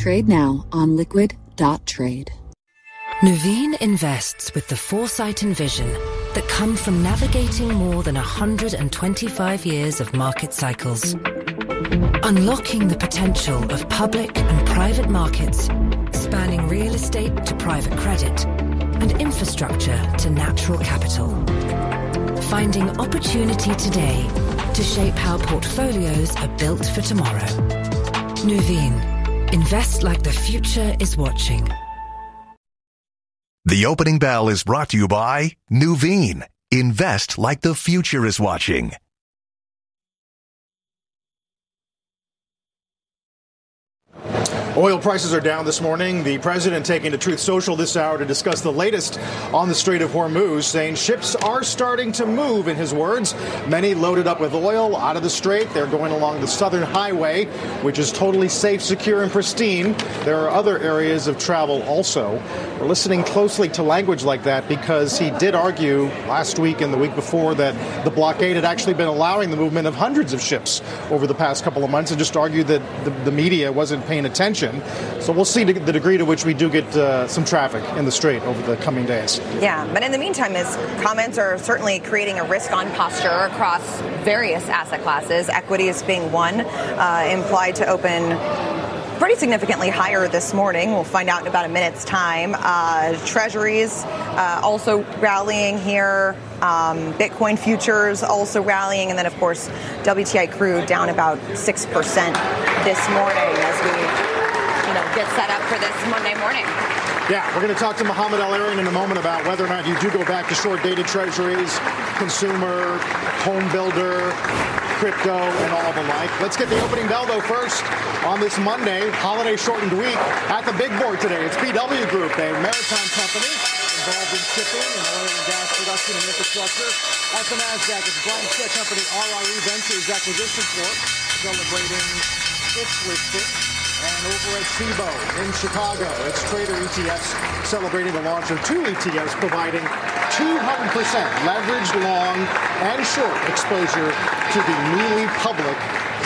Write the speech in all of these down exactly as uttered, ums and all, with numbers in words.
Trade now on liquid dot trade. Nuveen invests with the foresight and vision that come from navigating more than one hundred twenty-five years of market cycles. Unlocking the potential of public and private markets, spanning real estate to private credit and infrastructure to natural capital. Finding opportunity today to shape how portfolios are built for tomorrow. Nuveen. Invest like the future is watching. The opening bell is brought to you by Nuveen. Invest like the future is watching. Oil prices are down this morning. The president taking to Truth Social this hour to discuss the latest on the Strait of Hormuz, saying ships are starting to move, in his words. Many loaded up with oil out of the strait. They're going along the southern highway, which is totally safe, secure, and pristine. There are other areas of travel also. We're listening closely to language like that because he did argue last week and the week before that the blockade had actually been allowing the movement of hundreds of ships over the past couple of months, and just argued that the, the media wasn't paying attention. So we'll see the degree to which we do get uh, some traffic in the strait over the coming days. Yeah, but in the meantime, his comments are certainly creating a risk-on posture across various asset classes. Equities being one, uh, implied to open pretty significantly higher this morning. We'll find out in about a minute's time. Uh, treasuries uh, also rallying here. Um, Bitcoin futures also rallying. And then, of course, W T I crude down about six percent this morning as we get set up for this Monday morning. Yeah, we're going to talk to Mohamed El-Erian in a moment about whether or not you do go back to short-dated treasuries, consumer, home builder, crypto, and all the like. Let's get the opening bell, though, first on this Monday, holiday-shortened week. At the big board today, it's B W Group, a maritime company involved in shipping and oil and gas production and infrastructure. At the NASDAQ, it's Brian Shea Company R R E Ventures Acquisition Corp, celebrating its listing. And over at Cboe in Chicago, it's Trader E T Fs celebrating the launch of two E T Fs, providing two hundred percent leveraged long and short exposure to the newly public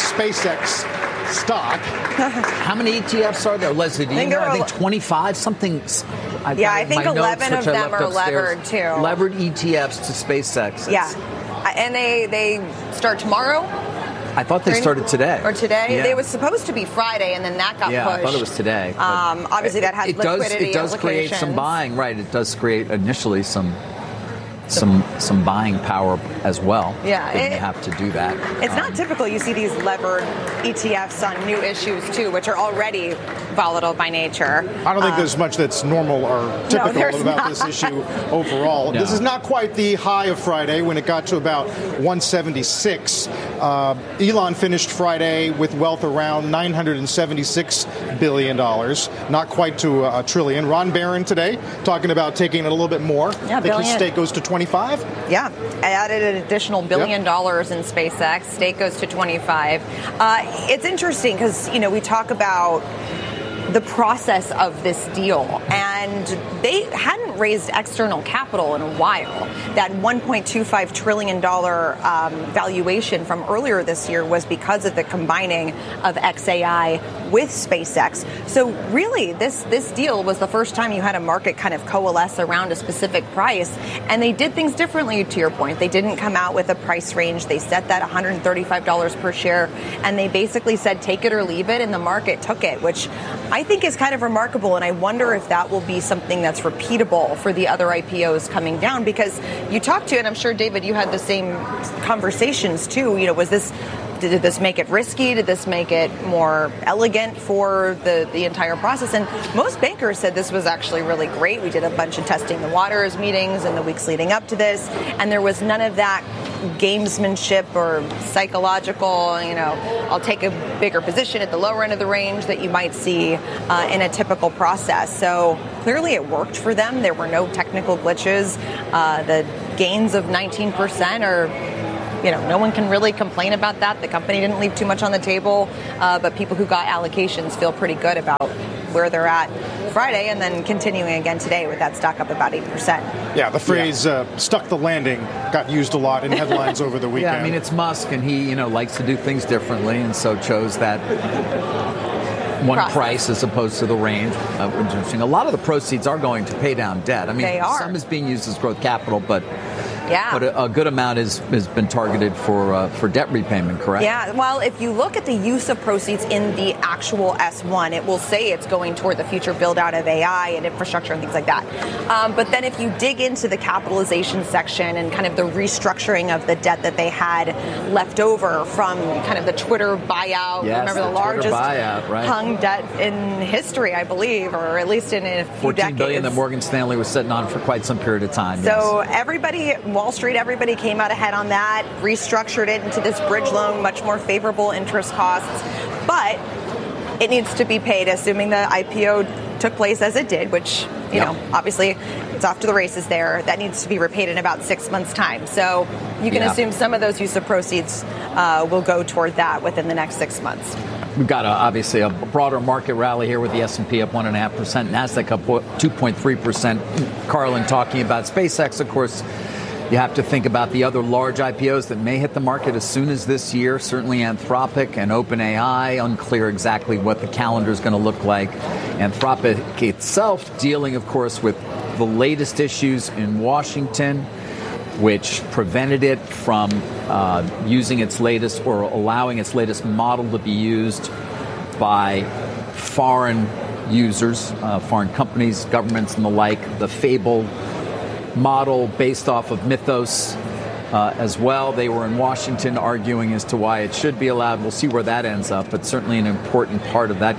SpaceX stock. How many E T Fs are there, Leslie? Do you know? I think twenty-five, something. I yeah, I think eleven notes, of them are levered, too. Levered E T Fs to SpaceX. Yeah. And they, they start tomorrow? I thought they started today. Or today? Yeah. It was supposed to be Friday, and then that got yeah, pushed. Yeah, I thought it was today. Um, obviously, that has it liquidity does, It does create some buying, right. It does create initially some some some buying power as well. Yeah. It, it, you have to do that. It's um, not typical. You see these levered E T Fs on new issues, too, which are already volatile by nature. I don't think um, there's much that's normal or typical no, about not. this issue overall. No. This is not quite the high of Friday when it got to about one seventy-six. Uh, Elon finished Friday with wealth around nine hundred seventy-six billion dollars, not quite to a, a trillion. Ron Barron today talking about taking it a little bit more. Yeah, I think billion. his stake goes to twenty-five. Yeah, added an additional billion yep. dollars in SpaceX. Stake goes to twenty-five. Uh, it's interesting because, you know, we talk about the process of this deal, and they hadn't raised external capital in a while. That one point two five trillion dollars um, valuation from earlier this year was because of the combining of X A I with SpaceX. So really, this this deal was the first time you had a market kind of coalesce around a specific price, and they did things differently, to your point. They didn't come out with a price range. They set that one hundred thirty-five dollars per share, and they basically said take it or leave it, and the market took it, which I think is kind of remarkable, and I wonder if that will be something that's repeatable for the other I P Os coming down, because you talked to, and I'm sure, David, you had the same conversations too, you know, was this, did this make it risky? Did this make it more elegant for the, the entire process? And most bankers said this was actually really great. We did a bunch of testing the waters meetings in the weeks leading up to this, and there was none of that gamesmanship or psychological, you know, I'll take a bigger position at the lower end of the range that you might see uh, in a typical process. So clearly it worked for them. There were no technical glitches. Uh, the gains of nineteen percent are, you know, no one can really complain about that. The company didn't leave too much on the table, uh, but people who got allocations feel pretty good about where they're at Friday, and then continuing again today with that stock up about eight percent. Yeah, the phrase yeah. Uh, stuck the landing got used a lot in headlines over the weekend. Yeah, I mean, it's Musk, and he, you know, likes to do things differently, and so chose that one process. price as opposed to the range, uh, which is interesting. A lot of the proceeds are going to pay down debt. I mean, They are. some is being used as growth capital, but Yeah. but a, a good amount is, has been targeted for uh, for debt repayment, correct? Yeah, well, if you look at the use of proceeds in the actual S one, it will say it's going toward the future build-out of A I and infrastructure and things like that. Um, but then if you dig into the capitalization section and kind of the restructuring of the debt that they had left over from kind of the Twitter buyout, Yes, remember the, the Twitter largest buyout, right. hung debt in history, I believe, or at least in a few fourteen decades. billion that Morgan Stanley was sitting on for quite some period of time. So yes. everybody, Wall Street, everybody came out ahead on that, restructured it into this bridge loan, much more favorable interest costs. But it needs to be paid, assuming the I P O took place as it did, which, you Yep. know, obviously it's off to the races there. That needs to be repaid in about six months' time. So you can Yeah. assume some of those use of proceeds uh, will go toward that within the next six months. We've got a, obviously a broader market rally here with the S and P up one point five percent, NASDAQ up two point three percent. Carlin talking about SpaceX, of course. You have to think about the other large I P Os that may hit the market as soon as this year. Certainly Anthropic and OpenAI, unclear exactly what the calendar is going to look like. Anthropic itself dealing, of course, with the latest issues in Washington, which prevented it from uh, using its latest or allowing its latest model to be used by foreign users, uh, foreign companies, governments, and the like. The Fable model based off of Mythos uh, as well. They were in Washington arguing as to why it should be allowed. We'll see where that ends up, but certainly an important part of that,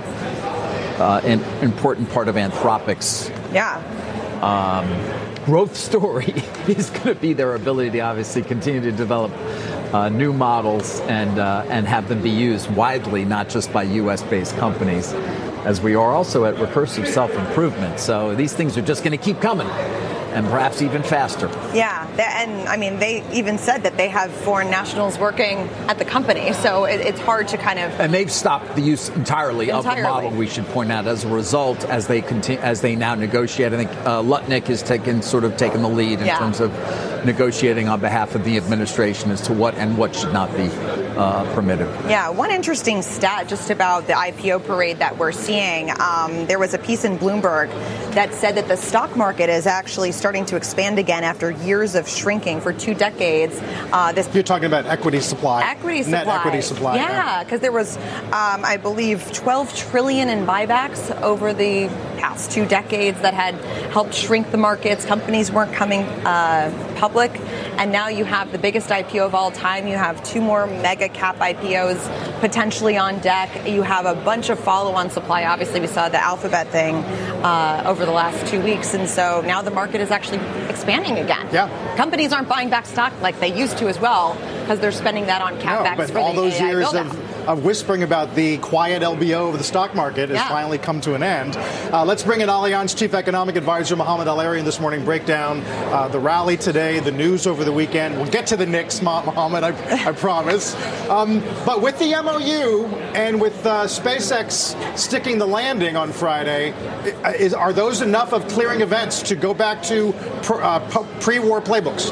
uh, an important part of Anthropic's Yeah. um, growth story is going to be their ability to obviously continue to develop uh, new models and uh, and have them be used widely, not just by U S-based companies, as we are also at recursive self-improvement. So these things are just going to keep coming, and perhaps even faster. Yeah, and I mean, they even said that they have foreign nationals working at the company, so it, it's hard to kind of. And they've stopped the use entirely, entirely. of the model. We should point out as a result, as they continue, as they now negotiate. I think uh, Lutnick has taken sort of taken the lead in Yeah. terms of negotiating on behalf of the administration as to what and what should not be uh, permitted. Yeah, one interesting stat just about the I P O parade that we're seeing. Um, there was a piece in Bloomberg that said that the stock market is actually starting to expand again after years of shrinking for two decades. Uh, this You're talking about equity supply. Equity supply. Net equity supply. Yeah, because there was, um, I believe, twelve trillion in buybacks over the past two decades that had helped shrink the markets. Companies weren't coming uh, public. And now you have the biggest I P O of all time. You have two more mega cap I P Os potentially on deck. You have a bunch of follow-on supply. Obviously, we saw the Alphabet thing uh, over the last two weeks. And so now the market is actually expanding again. Yeah. Companies aren't buying back stock like they used to as well because they're spending that on CapEx No, but for all the those A I years build-out. of, of whispering about the quiet L B O of the stock market has Yeah. finally come to an end. Uh, let's bring in Allianz Chief Economic Advisor Mohamed El-Erian this morning. Break down uh, the rally today, the news over the weekend. We'll get to the Knicks, Mohamed, I, I promise. Um, but with the M O U and with uh, SpaceX sticking the landing on Friday, is, are those enough of clearing events to go back to pr- uh, pre-war playbooks?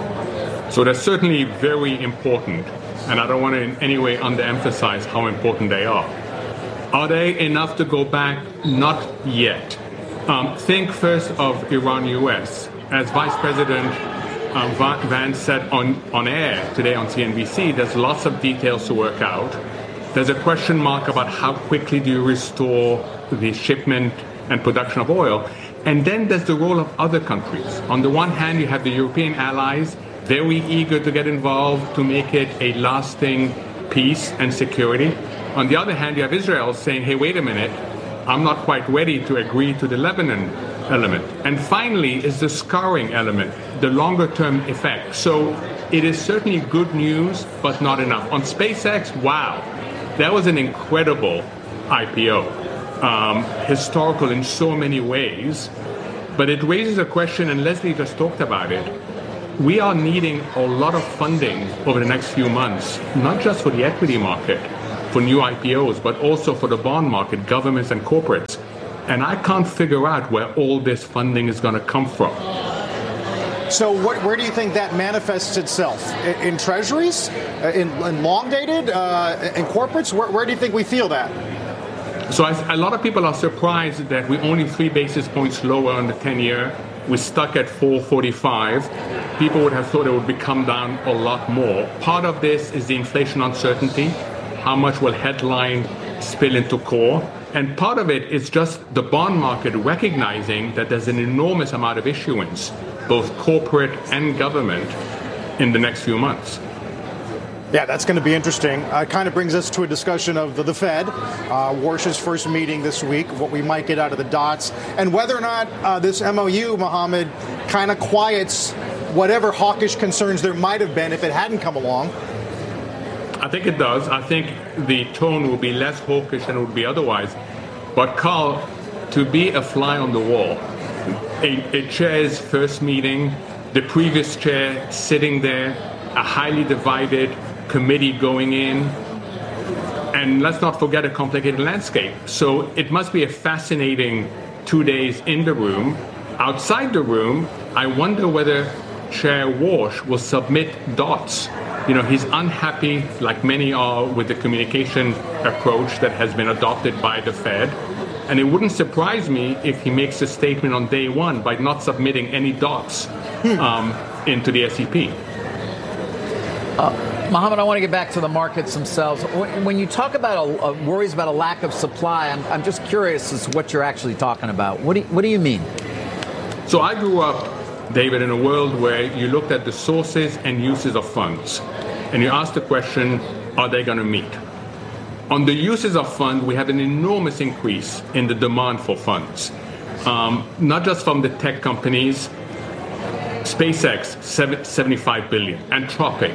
So they're certainly very important, and I don't want to in any way underemphasize how important they are. Are they enough to go back? Not yet. Um, think first of Iran-U S. As Vice President uh, Vance said on, on air today on C N B C, there's lots of details to work out. There's a question mark about how quickly do you restore the shipment and production of oil. And then there's the role of other countries. On the one hand, you have the European allies, very eager to get involved to make it a lasting peace and security. On the other hand, you have Israel saying, hey, wait a minute, I'm not quite ready to agree to the Lebanon element. And finally is the scarring element, the longer-term effect. So it is certainly good news, but not enough. On SpaceX, wow, that was an incredible I P O, um, historical in so many ways. But it raises a question, and Leslie just talked about it. We are needing a lot of funding over the next few months, not just for the equity market, for new I P Os, but also for the bond market, governments and corporates. And I can't figure out where all this funding is going to come from. So what, where do you think that manifests itself? In, in treasuries? In, in long-dated? Uh, in corporates? Where, where do you think we feel that? So I, a lot of people are surprised that we're only three basis points lower on the ten-year. We're stuck at four forty-five. People would have thought it would be come down a lot more. Part of this is the inflation uncertainty. How much will headline spill into core? And part of it is just the bond market recognizing that there's an enormous amount of issuance, both corporate and government, in the next few months. Yeah, that's going to be interesting. Uh, kind of brings us to a discussion of the, the Fed, uh, Warsh's first meeting this week, what we might get out of the dots, and whether or not uh, this M O U, Mohammed, kind of quiets whatever hawkish concerns there might have been if it hadn't come along. I think it does. I think the tone will be less hawkish than it would be otherwise. But, Carl, to be a fly on the wall, a, a chair's first meeting, the previous chair sitting there, a highly divided committee going in, and let's not forget a complicated landscape. So it must be a fascinating two days in the room. Outside the room, I wonder whether Chair Warsh will submit dots. You know, he's unhappy, like many are, with the communication approach that has been adopted by the Fed. And it wouldn't surprise me if he makes a statement on day one by not submitting any dots um, into the S E P. Uh, Mohammed, I want to get back to the markets themselves. When, when you talk about a, a worries about a lack of supply, I'm, I'm just curious as to what you're actually talking about. What do you, what do you mean? So I grew up, David, in a world where you looked at the sources and uses of funds, and you asked the question, are they going to meet? On the uses of funds, we have an enormous increase in the demand for funds, um, not just from the tech companies. SpaceX, seventy-five billion dollars, Anthropic,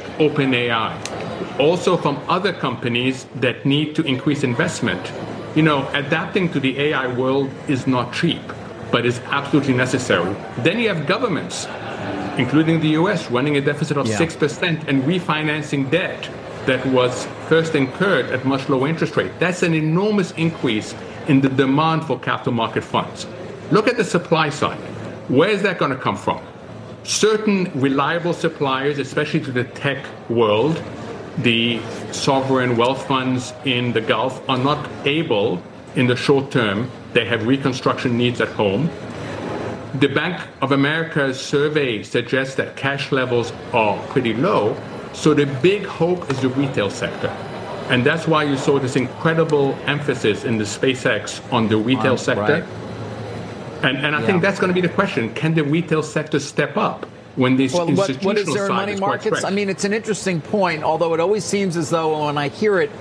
OpenAI, also from other companies that need to increase investment. You know, adapting to the A I world is not cheap, but is absolutely necessary. Then you have governments, including the U S, running a deficit of yeah. six percent and refinancing debt that was first incurred at much lower interest rate. That's an enormous increase in the demand for capital market funds. Look at the supply side. Where is that going to come from? Certain reliable suppliers, especially to the tech world, the sovereign wealth funds in the Gulf, are not able in the short term. They have reconstruction needs at home. The Bank of America's survey suggests that cash levels are pretty low. So the big hope is the retail sector. And that's why you saw this incredible emphasis in the SpaceX on the retail wow, sector. Right. And, and I yeah. think that's going to be the question. Can the retail sector step up when these well, institutional what, what is there side money is markets? quite I mean, it's an interesting point, although it always seems as though when I hear it,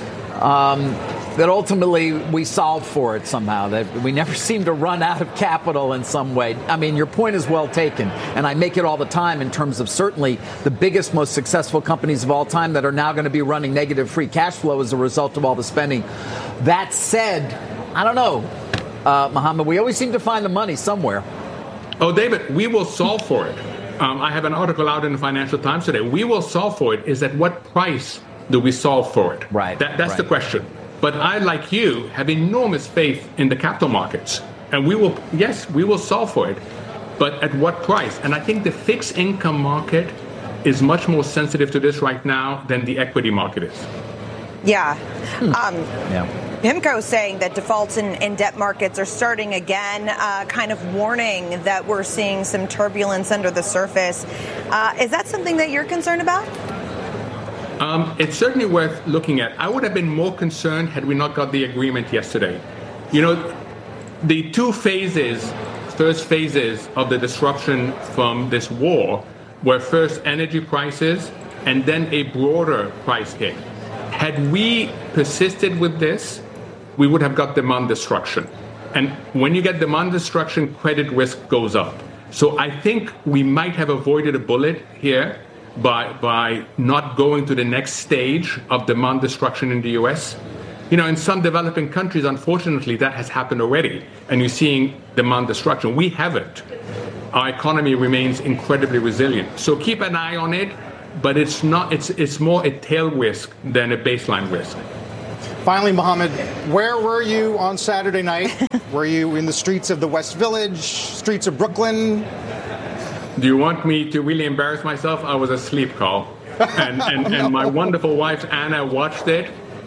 um, that ultimately we solve for it somehow, that we never seem to run out of capital in some way. I mean, your point is well taken, and I make it all the time in terms of certainly the biggest, most successful companies of all time that are now going to be running negative free cash flow as a result of all the spending. That said, I don't know. Uh, Mohammed, we always seem to find the money somewhere. Oh, David, we will solve for it. Um, I have an article out in the Financial Times today. We will solve for it. Is at what price do we solve for it? Right. That, that's right. the question. But I, like you, have enormous faith in the capital markets. And we will, yes, we will solve for it. But at what price? And I think the fixed income market is much more sensitive to this right now than the equity market is. Yeah. Hmm. Um, yeah. PIMCO saying that defaults in, in debt markets are starting again, uh, kind of warning that we're seeing some turbulence under the surface. Uh, is that something that you're concerned about? Um, it's certainly worth looking at. I would have been more concerned had we not got the agreement yesterday. You know, the two phases, first phases of the disruption from this war were first energy prices and then a broader price hit. Had we persisted with this, we would have got demand destruction. And when you get demand destruction, credit risk goes up. So I think we might have avoided a bullet here by by not going to the next stage of demand destruction in the U S. You know, in some developing countries, unfortunately, that has happened already, and you're seeing demand destruction. We haven't. Our economy remains incredibly resilient. So keep an eye on it, but it's not. It's it's more a tail risk than a baseline risk. Finally, Mohammed, where were you on Saturday night? Were you in the streets of the West Village, streets of Brooklyn? Do you want me to really embarrass myself? I was asleep, Carl. And, and, and my wonderful wife, Anna, watched it.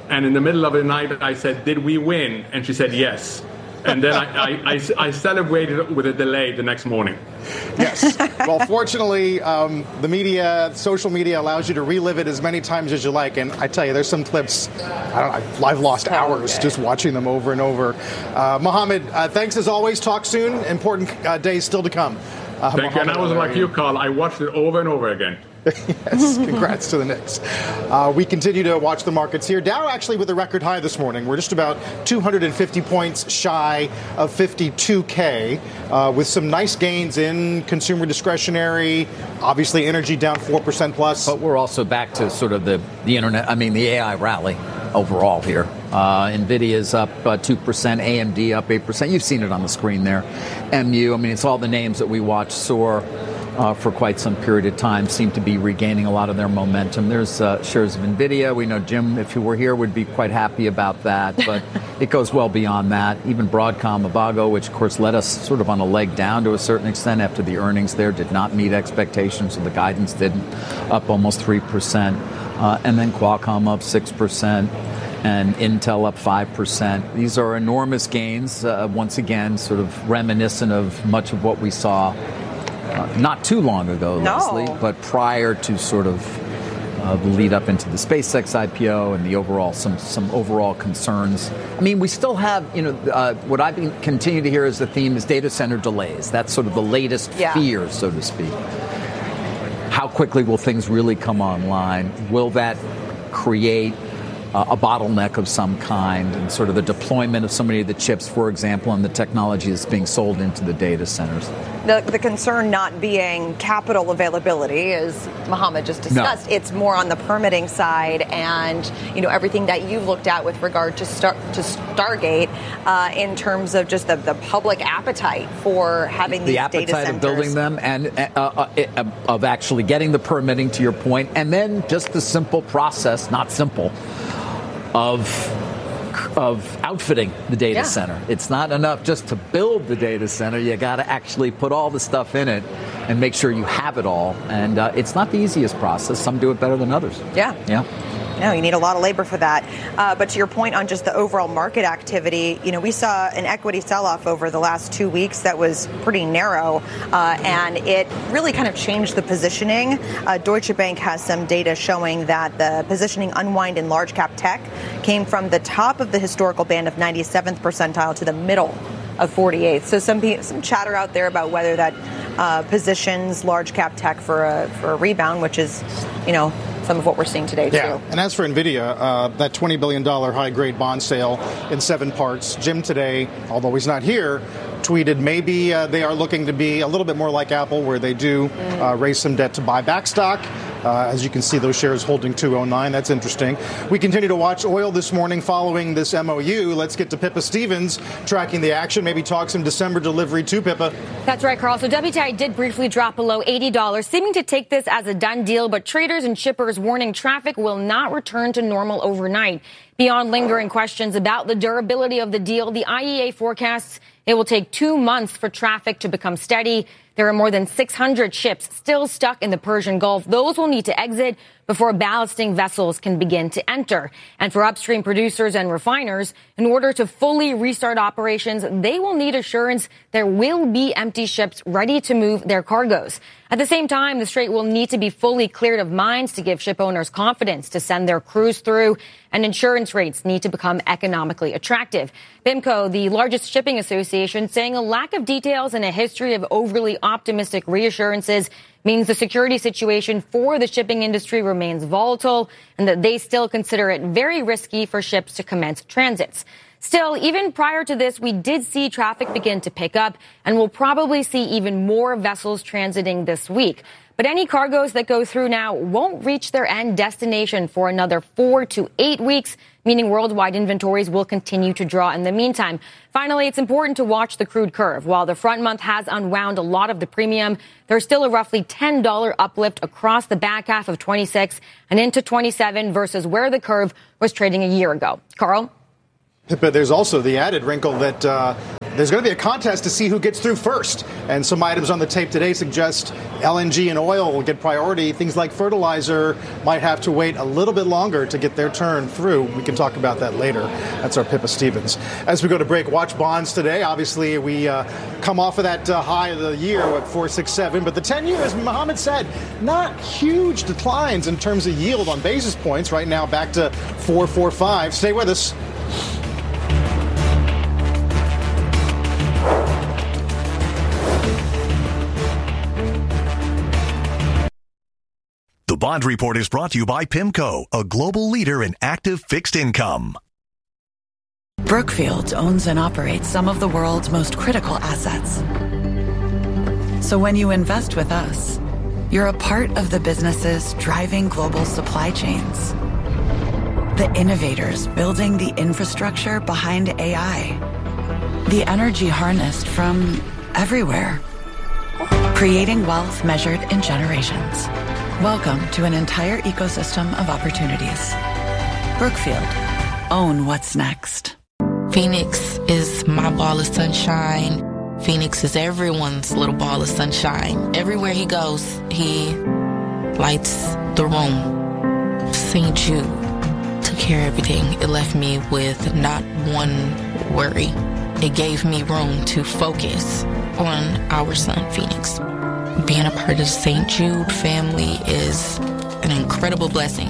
And in the middle of the night, I said, did we win? And she said, yes. And then I, I, I, I celebrated with a delay the next morning. Yes. Well, fortunately, um, the media, social media allows you to relive it as many times as you like. And I tell you, there's some clips, I don't know, I've lost hours just watching them over and over. Uh, Mohamed, uh, thanks as always. Talk soon. Important uh, days still to come. Uh, Thank you. And I was like you, Carl. I watched it over and over again. Yes, congrats to the Knicks. Uh, we continue to watch the markets here. Dow actually with a record high this morning. We're just about two hundred fifty points shy of fifty-two K, uh, with some nice gains in consumer discretionary. Obviously, energy down four percent plus. But we're also back to sort of the, the internet, I mean, the A I rally overall here. Uh, NVIDIA's up uh, two percent, A M D up eight percent. You've seen it on the screen there. M U, I mean, it's all the names that we watch soar uh, for quite some period of time, seem to be regaining a lot of their momentum. There's uh, shares of NVIDIA. We know Jim, if he were here, would be quite happy about that, but it goes well beyond that. Even Broadcom, Avago, which, of course, led us sort of on a leg down to a certain extent after the earnings there, did not meet expectations, so the guidance didn't, up almost three percent. Uh, and then Qualcomm up six percent. And Intel up five percent. These are enormous gains, uh, once again, sort of reminiscent of much of what we saw uh, not too long ago, no. Leslie, but prior to sort of uh, the lead up into the SpaceX I P O and the overall, some some overall concerns. I mean, we still have, you know, uh, what I've been continue to hear as the theme is data center delays. That's sort of the latest yeah. fear, so to speak. How quickly will things really come online? Will that create Uh, a bottleneck of some kind, and sort of the deployment of so many of the chips, for example, and the technology that's being sold into the data centers? The, the concern not being capital availability, as Mohamed just discussed. No. It's more on the permitting side and, you know, everything that you've looked at with regard to Star, to Stargate uh, in terms of just the, the public appetite for having the these appetite data centers. of building them and uh, uh, of actually getting the permitting, to your point, and then just the simple process, not simple, of of outfitting the data yeah. center. It's not enough just to build the data center. You got to actually put all the stuff in it and make sure you have it all. And uh, it's not the easiest process. Some do it better than others. Yeah. Yeah. No, you need a lot of labor for that. Uh, but to your point on just the overall market activity, you know, we saw an equity sell-off over the last two weeks that was pretty narrow, uh, and it really kind of changed the positioning. Uh, Deutsche Bank has some data showing that the positioning unwind in large cap tech came from the top of the historical band of ninety-seventh percentile to the middle of forty-eighth. So some some chatter out there about whether that uh, positions large cap tech for a for a rebound, which is, you know, some of what we're seeing today, too. Yeah, and as for NVIDIA, uh, that twenty billion dollars high-grade bond sale in seven parts, Jim today, although he's not here, tweeted maybe uh, they are looking to be a little bit more like Apple, where they do uh, raise some debt to buy back stock. Uh, as you can see, those shares holding two oh nine. That's interesting. We continue to watch oil this morning following this M O U. Let's get to Pippa Stevens tracking the action. Maybe talk some December delivery too, Pippa. That's right, Carl. So W T I did briefly drop below eighty dollars, seeming to take this as a done deal. But traders and shippers warning traffic will not return to normal overnight. Beyond lingering questions about the durability of the deal, the I E A forecasts it will take two months for traffic to become steady. There are more than six hundred ships still stuck in the Persian Gulf. Those will need to exit before ballasting vessels can begin to enter. And for upstream producers and refiners, in order to fully restart operations, they will need assurance there will be empty ships ready to move their cargoes. At the same time, the Strait will need to be fully cleared of mines to give ship owners confidence to send their crews through, and insurance rates need to become economically attractive. BIMCO, the largest shipping association, saying a lack of details and a history of overly optimistic reassurances means the security situation for the shipping industry remains volatile and that they still consider it very risky for ships to commence transits. Still, even prior to this, we did see traffic begin to pick up, and we'll probably see even more vessels transiting this week. But any cargoes that go through now won't reach their end destination for another four to eight weeks, meaning worldwide inventories will continue to draw in the meantime. Finally, it's important to watch the crude curve. While the front month has unwound a lot of the premium, there's still a roughly ten dollars uplift across the back half of twenty-six and into twenty-seven versus where the curve was trading a year ago. Carl? But there's also the added wrinkle that uh, there's going to be a contest to see who gets through first. And some items on the tape today suggest L N G and oil will get priority. Things like fertilizer might have to wait a little bit longer to get their turn through. We can talk about that later. That's our Pippa Stevens. As we go to break, watch bonds today. Obviously, we uh, come off of that uh, high of the year at four six seven. But the ten-year, as Mohammed said, not huge declines in terms of yield on basis points. Right now, back to four four five. Stay with us. The Bond Report is brought to you by PIMCO, a global leader in active fixed income. Brookfield owns and operates some of the world's most critical assets. So when you invest with us, you're a part of the businesses driving global supply chains. The innovators building the infrastructure behind A I. The energy harnessed from everywhere. Creating wealth measured in generations. Welcome to an entire ecosystem of opportunities. Brookfield. Own what's next. Phoenix is my ball of sunshine. Phoenix is everyone's little ball of sunshine. Everywhere he goes, he lights the room. Saint Jude took care of everything. It left me with not one worry. It gave me room to focus on our son, Phoenix. Being a part of the Saint Jude family is an incredible blessing.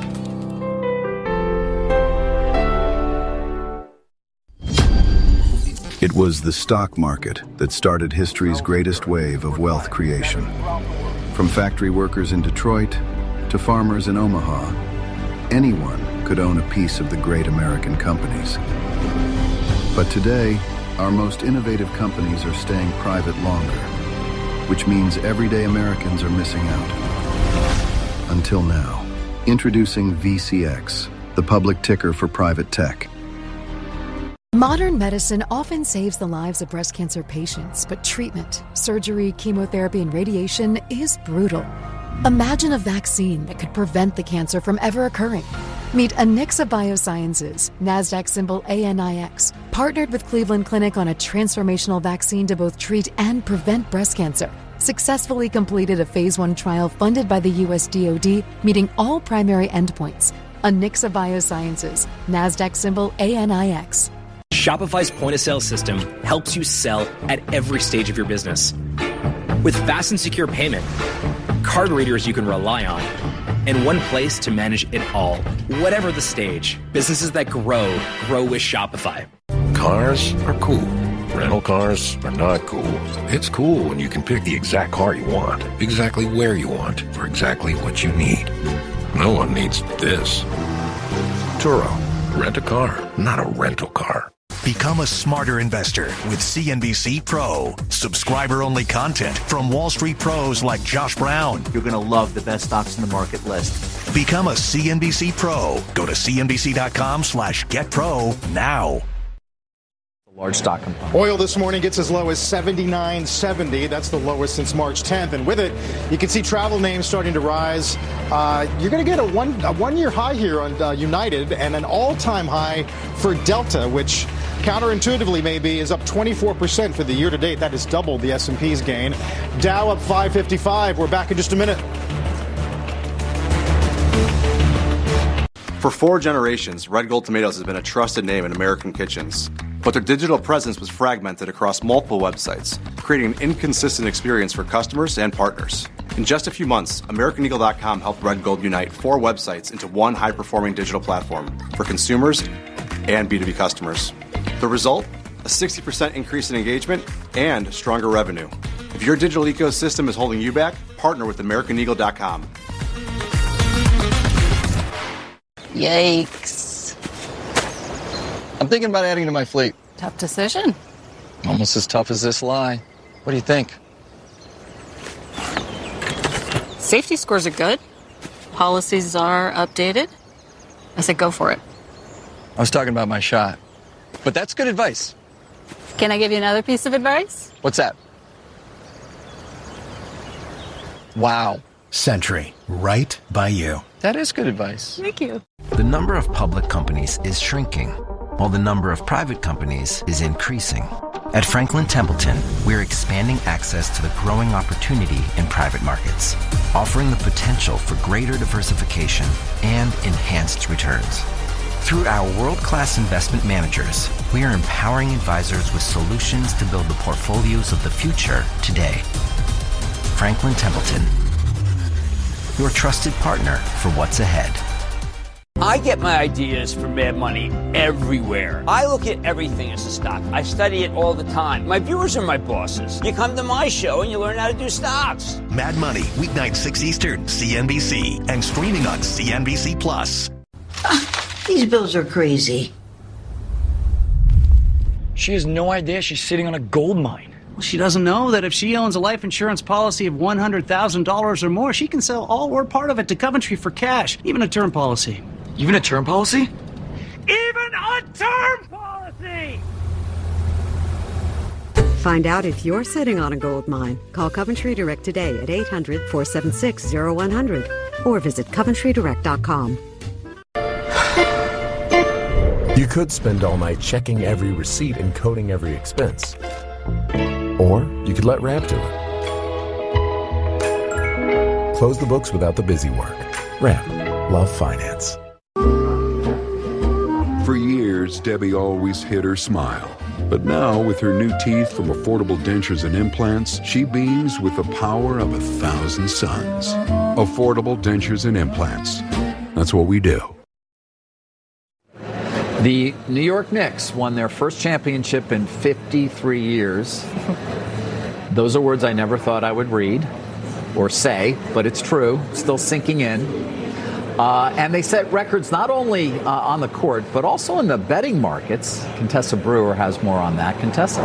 It was the stock market that started history's greatest wave of wealth creation. From factory workers in Detroit to farmers in Omaha, anyone could own a piece of the great American companies. But today, our most innovative companies are staying private longer, which means everyday Americans are missing out. Until now. Introducing V C X, the public ticker for private tech. Modern medicine often saves the lives of breast cancer patients, but treatment, surgery, chemotherapy, and radiation is brutal. Imagine a vaccine that could prevent the cancer from ever occurring. Meet Anixa Biosciences, NASDAQ symbol A N I X, partnered with Cleveland Clinic on a transformational vaccine to both treat and prevent breast cancer. Successfully completed a phase one trial funded by the U S D O D, meeting all primary endpoints. Anixa Biosciences, NASDAQ symbol A N I X. Shopify's point-of-sale system helps you sell at every stage of your business. With fast and secure payment, card readers you can rely on, and one place to manage it all. Whatever the stage, businesses that grow, grow with Shopify. Cars are cool. Rental cars are not cool. It's cool when you can pick the exact car you want, exactly where you want, for exactly what you need. No one needs this. Turo. Rent a car, not a rental car. Become a smarter investor with C N B C Pro. Subscriber-only content from Wall Street pros like Josh Brown. You're going to love the best stocks in the market list. Become a C N B C Pro. Go to cnbc.com slash get pro now. Large stock component. Oil this morning gets as low as seventy-nine seventy. That's the lowest since March tenth. And with it, you can see travel names starting to rise. Uh, you're going to get a one a one-year high here on uh, United and an all-time high for Delta, which counterintuitively maybe is up twenty-four percent for the year to date. That is double the S and P's gain. Dow up five fifty-five. We're back in just a minute. For four generations, Red Gold Tomatoes has been a trusted name in American kitchens. But their digital presence was fragmented across multiple websites, creating an inconsistent experience for customers and partners. In just a few months, American Eagle dot com helped Red Gold unite four websites into one high-performing digital platform for consumers and B two B customers. The result? A sixty percent increase in engagement and stronger revenue. If your digital ecosystem is holding you back, partner with American Eagle dot com. Yikes. I'm thinking about adding to my fleet. Tough decision. Almost as tough as this lie. What do you think? Safety scores are good. Policies are updated. I said go for it. I was talking about my shot. But that's good advice. Can I give you another piece of advice? What's that? Wow. Sentry, right by you. That is good advice. Thank you. The number of public companies is shrinking, while the number of private companies is increasing. At Franklin Templeton, we're expanding access to the growing opportunity in private markets, offering the potential for greater diversification and enhanced returns. Through our world-class investment managers, we are empowering advisors with solutions to build the portfolios of the future today. Franklin Templeton, your trusted partner for what's ahead. I get my ideas from Mad Money everywhere. I look at everything as a stock. I study it all the time. My viewers are my bosses. You come to my show and you learn how to do stocks. Mad Money, weeknight six Eastern, C N B C, and streaming on C N B C Plus. These bills are crazy. She has no idea she's sitting on a gold mine. Well, she doesn't know that if she owns a life insurance policy of one hundred thousand dollars or more, she can sell all or part of it to Coventry for cash, even a term policy. Even a term policy? Even a term policy! Find out if you're sitting on a gold mine. Call Coventry Direct today at eight hundred, four seven six, zero one hundred or visit coventry direct dot com. You could spend all night checking every receipt and coding every expense. Or you could let Ramp do it. Close the books without the busy work. Ramp. Love finance. For years, Debbie always hid her smile. But now, with her new teeth from Affordable Dentures and Implants, she beams with the power of a thousand suns. Affordable Dentures and Implants. That's what we do. The New York Knicks won their first championship in fifty-three years. Those are words I never thought I would read or say, but it's true. Still sinking in. Uh, and they set records not only uh, on the court, but also in the betting markets. Contessa Brewer has more on that. Contessa.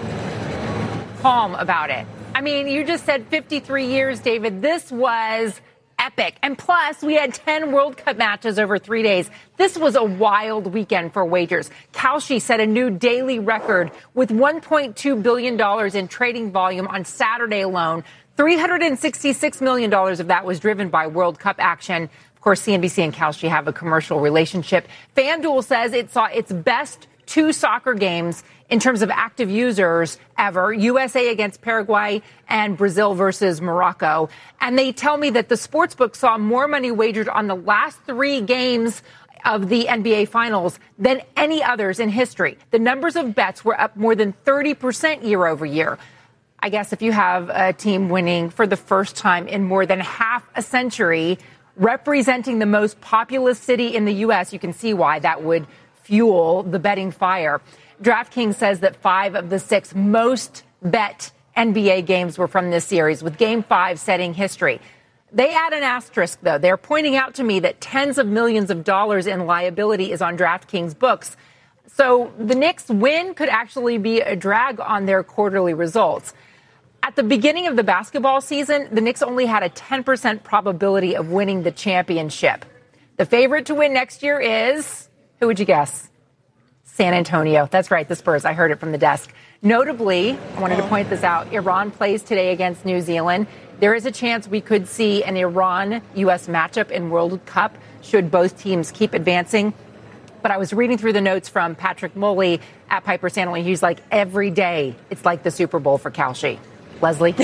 Calm about it. I mean, you just said fifty-three years, David. This was epic. And plus, we had ten World Cup matches over three days. This was a wild weekend for wagers. Kalshi set a new daily record with one point two billion dollars in trading volume on Saturday alone. three hundred sixty-six million dollars of that was driven by World Cup action. Of course, C N B C and Kalshi have a commercial relationship. FanDuel says it saw its best two soccer games in terms of active users ever, U S A against Paraguay and Brazil versus Morocco. And they tell me that the sportsbook saw more money wagered on the last three games of the N B A Finals than any others in history. The numbers of bets were up more than thirty percent year over year. I guess if you have a team winning for the first time in more than half a century, representing the most populous city in the U S, you can see why that would fuel the betting fire. DraftKings says that five of the six most bet N B A games were from this series, with Game five setting history. They add an asterisk, though. They're pointing out to me that tens of millions of dollars in liability is on DraftKings books. So the Knicks' win could actually be a drag on their quarterly results. At the beginning of the basketball season, the Knicks only had a ten percent probability of winning the championship. The favorite to win next year is, who would you guess? San Antonio. That's right, the Spurs. I heard it from the desk. Notably, I wanted to point this out, Iran plays today against New Zealand. There is a chance we could see an Iran-U S matchup in World Cup should both teams keep advancing. But I was reading through the notes from Patrick Moley at Piper Sandler. He's like, every day it's like the Super Bowl for Kalshi. Leslie?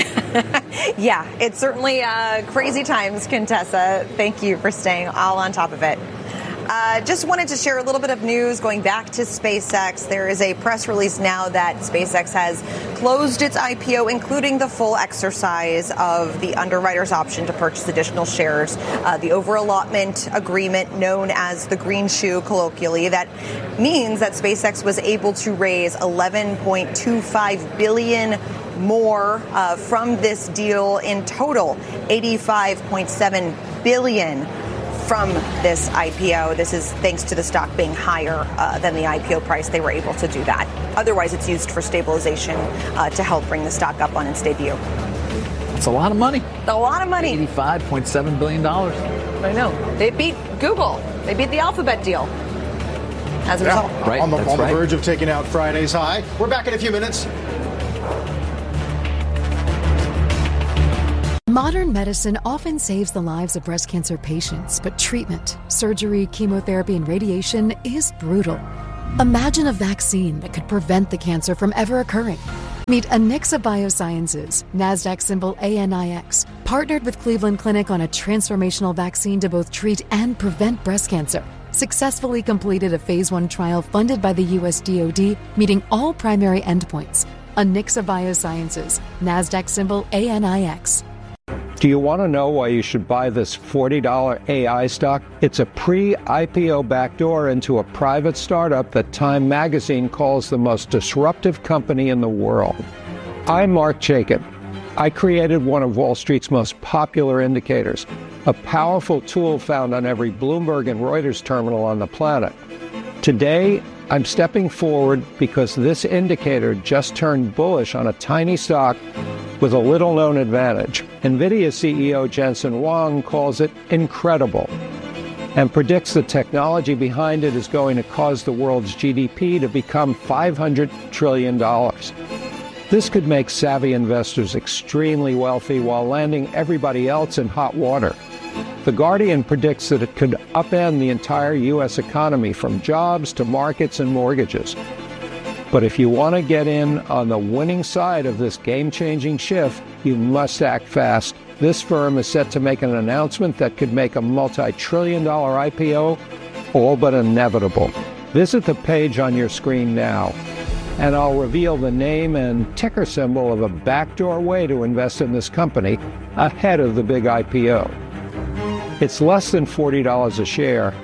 Yeah, it's certainly uh, crazy times, Contessa. Thank you for staying all on top of it. Uh, just wanted to share a little bit of news going back to SpaceX. There is a press release now that SpaceX has closed its I P O, including the full exercise of the underwriter's option to purchase additional shares. Uh, the over-allotment agreement, known as the Green Shoe colloquially, that means that SpaceX was able to raise eleven point two five billion dollars more uh, from this deal in total, eighty-five point seven billion dollars from this I P O. This is thanks to the stock being higher uh, than the I P O price. They were able to do that. Otherwise, it's used for stabilization uh, to help bring the stock up on its debut. It's a lot of money. A lot of money. eighty-five point seven billion dollars. I know. They beat Google. They beat the Alphabet deal. As a yeah, result. right, on the, on the right. verge of taking out Friday's high. We're back in a few minutes. Modern medicine often saves the lives of breast cancer patients, but treatment, surgery, chemotherapy, and radiation is brutal. Imagine a vaccine that could prevent the cancer from ever occurring. Meet Anixa Biosciences, NASDAQ symbol A N I X, partnered with Cleveland Clinic on a transformational vaccine to both treat and prevent breast cancer. Successfully completed a phase one trial funded by the U S D O D, meeting all primary endpoints. Anixa Biosciences, NASDAQ symbol A N I X. Do you want to know why you should buy this forty dollars A I stock? It's a pre-I P O backdoor into a private startup that Time magazine calls the most disruptive company in the world. I'm Mark Chaikin. I created one of Wall Street's most popular indicators, a powerful tool found on every Bloomberg and Reuters terminal on the planet. Today, I'm stepping forward because this indicator just turned bullish on a tiny stock with a little-known advantage. NVIDIA C E O Jensen Huang calls it incredible and predicts the technology behind it is going to cause the world's G D P to become five hundred trillion dollars. This could make savvy investors extremely wealthy while landing everybody else in hot water. The Guardian predicts that it could upend the entire U S economy from jobs to markets and mortgages. But if you want to get in on the winning side of this game-changing shift, you must act fast. This firm is set to make an announcement that could make a multi-trillion dollar I P O all but inevitable. Visit the page on your screen now, and I'll reveal the name and ticker symbol of a backdoor way to invest in this company ahead of the big I P O. It's less than forty dollars a share.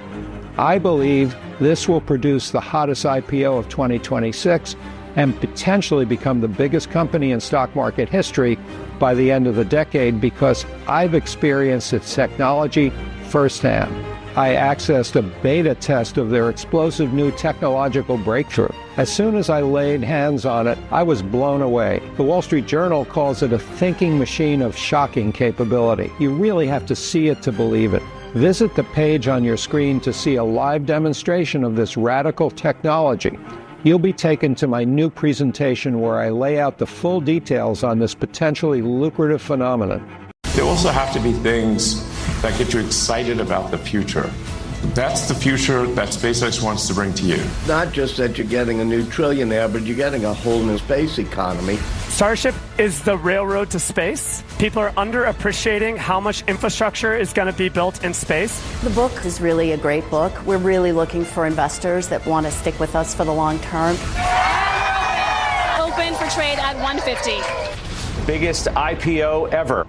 I believe this will produce the hottest I P O of twenty twenty-six and potentially become the biggest company in stock market history by the end of the decade because I've experienced its technology firsthand. I accessed a beta test of their explosive new technological breakthrough. As soon as I laid hands on it, I was blown away. The Wall Street Journal calls it a thinking machine of shocking capability. You really have to see it to believe it. Visit the page on your screen to see a live demonstration of this radical technology. You'll be taken to my new presentation where I lay out the full details on this potentially lucrative phenomenon. There also have to be things that get you excited about the future. That's the future that SpaceX wants to bring to you. Not just that you're getting a new trillionaire, but you're getting a whole new space economy. Starship is the railroad to space. People are underappreciating how much infrastructure is going to be built in space. The book is really a great book. We're really looking for investors that want to stick with us for the long term. Open for trade at one fifty. Biggest I P O ever.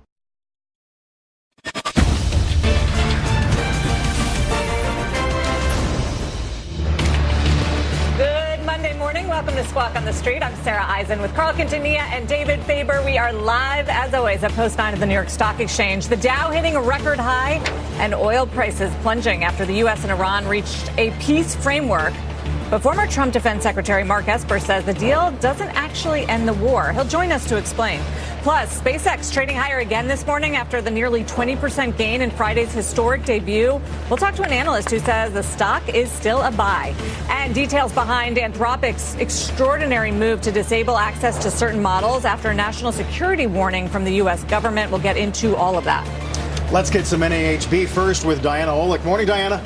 Welcome to Squawk on the Street. I'm Sarah Eisen with Carl Quintanilla and David Faber. We are live, as always, at Post nine of the New York Stock Exchange. The Dow hitting a record high and oil prices plunging after the U S and Iran reached a peace framework. But former Trump Defense Secretary Mark Esper says the deal doesn't actually end the war. He'll join us to explain. Plus, SpaceX trading higher again this morning after the nearly twenty percent gain in Friday's historic debut. We'll talk to an analyst who says the stock is still a buy. And details behind Anthropic's extraordinary move to disable access to certain models after a national security warning from the U S government. We'll get into all of that. Let's get some N A H B first with Diana Olick. Morning, Diana.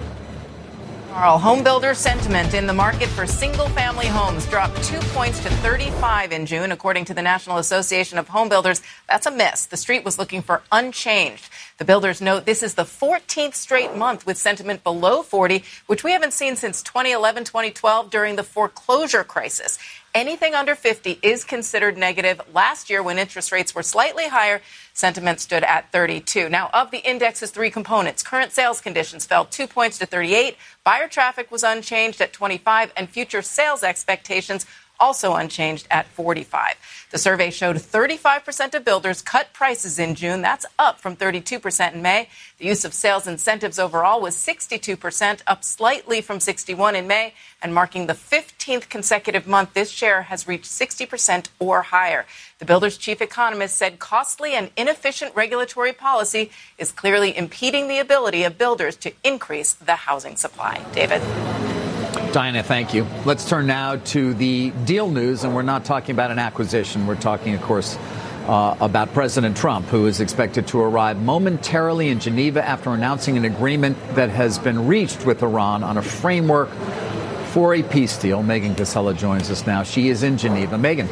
Carl, home builder sentiment in the market for single-family homes dropped two points to thirty-five in June, according to the National Association of Home Builders. That's a miss. The street was looking for unchanged. The builders note this is the fourteenth straight month with sentiment below forty, which we haven't seen since twenty eleven, twenty twelve during the foreclosure crisis. Anything under fifty is considered negative. Last year, when interest rates were slightly higher, sentiment stood at thirty-two. Now, of the index's three components, current sales conditions fell two points to thirty-eight. Buyer traffic was unchanged at twenty-five, and future sales expectations also unchanged at forty-five. The survey showed thirty-five percent of builders cut prices in June. That's up from thirty-two percent in May. The use of sales incentives overall was sixty-two percent, up slightly from sixty-one in May, and marking the fifteenth consecutive month this share has reached sixty percent or higher. The builder's chief economist said costly and inefficient regulatory policy is clearly impeding the ability of builders to increase the housing supply. David? Diana, thank you. Let's turn now to the deal news, and we're not talking about an acquisition. We're talking, of course, uh, about President Trump, who is expected to arrive momentarily in Geneva after announcing an agreement that has been reached with Iran on a framework for a peace deal. Megan Cassella joins us now. She is in Geneva. Megan.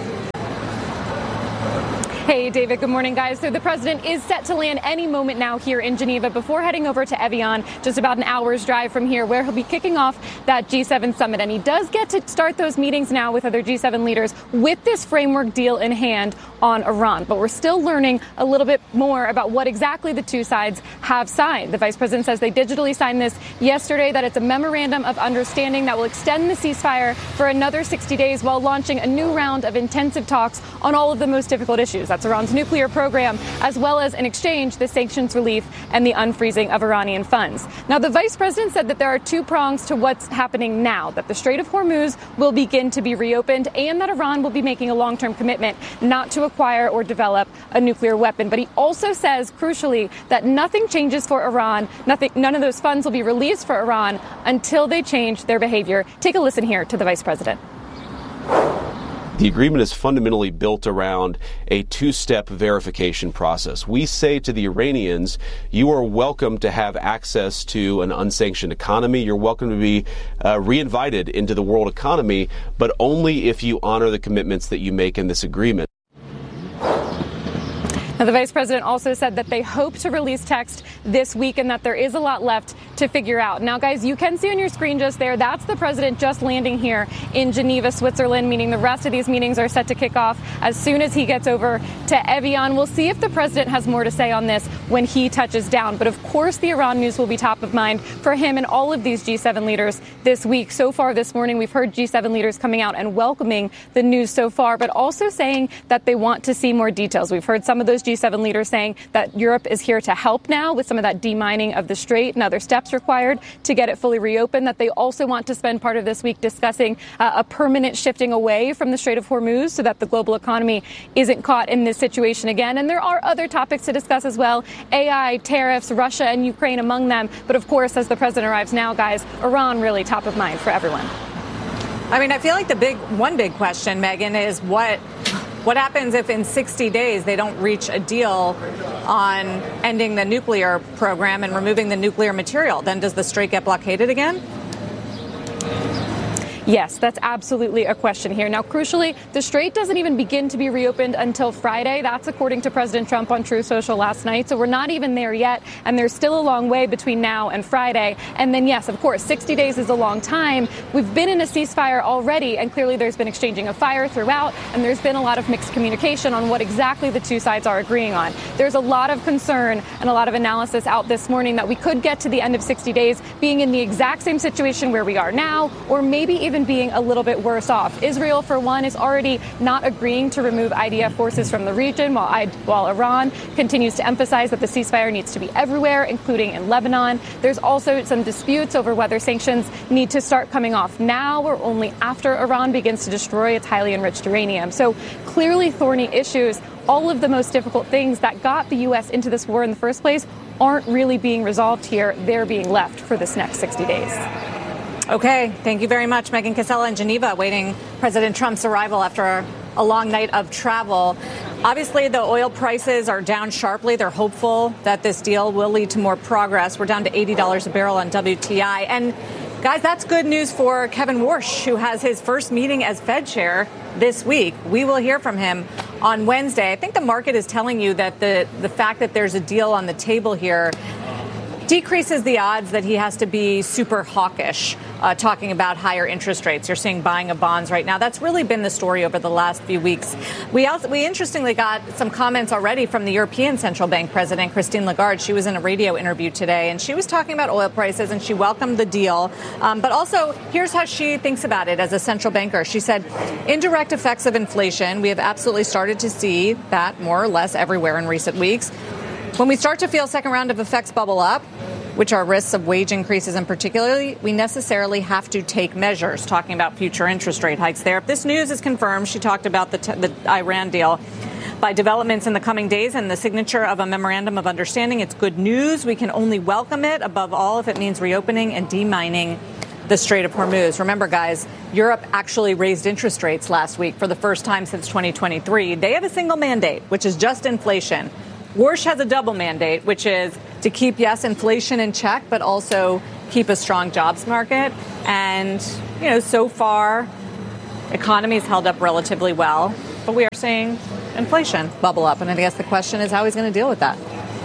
Hey, David. Good morning, guys. So the president is set to land any moment now here in Geneva before heading over to Evian, just about an hour's drive from here, where he'll be kicking off that G seven summit. And he does get to start those meetings now with other G seven leaders with this framework deal in hand on Iran. But we're still learning a little bit more about what exactly the two sides have signed. The vice president says they digitally signed this yesterday, that it's a memorandum of understanding that will extend the ceasefire for another sixty days while launching a new round of intensive talks on all of the most difficult issues. That's Iran's nuclear program, as well as in exchange the sanctions relief and the unfreezing of Iranian funds. Now, the vice president said that there are two prongs to what's happening now, that the Strait of Hormuz will begin to be reopened and that Iran will be making a long-term commitment not to acquire or develop a nuclear weapon. But he also says, crucially, that nothing changes for Iran. Nothing, none of those funds will be released for Iran until they change their behavior. Take a listen here to the vice president. The agreement is fundamentally built around a two-step verification process. We say to the Iranians, you are welcome to have access to an unsanctioned economy. You're welcome to be uh, reinvited into the world economy, but only if you honor the commitments that you make in this agreement. Now, the vice president also said that they hope to release text this week and that there is a lot left to figure out. Now, guys, you can see on your screen just there, that's the president just landing here in Geneva, Switzerland, meaning the rest of these meetings are set to kick off as soon as he gets over to Evian. We'll see if the president has more to say on this when he touches down. But of course, the Iran news will be top of mind for him and all of these G seven leaders this week. So far this morning, we've heard G seven leaders coming out and welcoming the news so far, but also saying that they want to see more details. We've heard some of those G seven leaders saying that Europe is here to help now with some of that demining of the strait and other steps required to get it fully reopened, that they also want to spend part of this week discussing uh, a permanent shifting away from the Strait of Hormuz so that the global economy isn't caught in this situation again. And there are other topics to discuss as well, A I, tariffs, Russia and Ukraine among them. But of course, as the president arrives now, guys, Iran really top of mind for everyone. I mean, I feel like the big one big question, Megan, is what what happens if in sixty days they don't reach a deal on ending the nuclear program and removing the nuclear material? Then does the strait get blockaded again? Yes, that's absolutely a question here. Now, crucially, the strait doesn't even begin to be reopened until Friday. That's according to President Trump on Truth Social last night. So we're not even there yet. And there's still a long way between now and Friday. And then, yes, of course, sixty days is a long time. We've been in a ceasefire already, and clearly there's been exchanging of fire throughout. And there's been a lot of mixed communication on what exactly the two sides are agreeing on. There's a lot of concern and a lot of analysis out this morning that we could get to the end of sixty days being in the exact same situation where we are now, or maybe even being a little bit worse off. Israel, for one, is already not agreeing to remove I D F forces from the region, while, I, while Iran continues to emphasize that the ceasefire needs to be everywhere, including in Lebanon. There's also some disputes over whether sanctions need to start coming off now or only after Iran begins to destroy its highly enriched uranium. So clearly thorny issues. All of the most difficult things that got the U S into this war in the first place aren't really being resolved here. They're being left for this next sixty days. Okay, thank you very much, Megan Cassella in Geneva, waiting President Trump's arrival after a long night of travel. Obviously, the oil prices are down sharply. They're hopeful that this deal will lead to more progress. We're down to eighty dollars a barrel on W T I. And, guys, that's good news for Kevin Warsh, who has his first meeting as Fed chair this week. We will hear from him on Wednesday. I think the market is telling you that the, the fact that there's a deal on the table here decreases the odds that he has to be super hawkish, uh, talking about higher interest rates. You're seeing buying of bonds right now. That's really been the story over the last few weeks. We also, we interestingly got some comments already from the European Central Bank President, Christine Lagarde. She was in a radio interview today, and she was talking about oil prices, and she welcomed the deal. Um, but also, here's how she thinks about it as a central banker. She said, indirect effects of inflation, we have absolutely started to see that more or less everywhere in recent weeks. When we start to feel second round of effects bubble up, which are risks of wage increases in particular, we necessarily have to take measures, talking about future interest rate hikes there. If this news is confirmed, she talked about the, t- the Iran deal, by developments in the coming days and the signature of a memorandum of understanding, it's good news. We can only welcome it, above all, if it means reopening and demining the Strait of Hormuz. Remember, guys, Europe actually raised interest rates last week for the first time since twenty twenty-three. They have a single mandate, which is just inflation. Warsh has a double mandate, which is to keep, yes, inflation in check, but also keep a strong jobs market. And you know, so far, economy's held up relatively well, but we are seeing inflation bubble up. And I guess the question is how he's going to deal with that.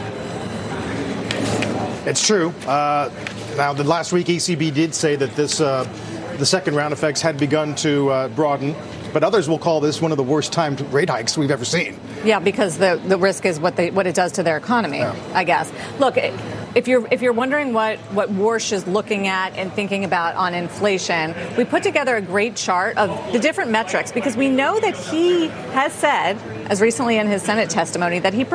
It's true. Uh, now, the last week, E C B did say that this uh, the second round effects had begun to uh, broaden. But others will call this one of the worst timed rate hikes we've ever seen. Yeah, because the, the risk is what they what it does to their economy, yeah. I guess. Look, if you're if you're wondering what, what Warsh is looking at and thinking about on inflation, we put together a great chart of the different metrics because we know that he has said, as recently in his Senate testimony, that he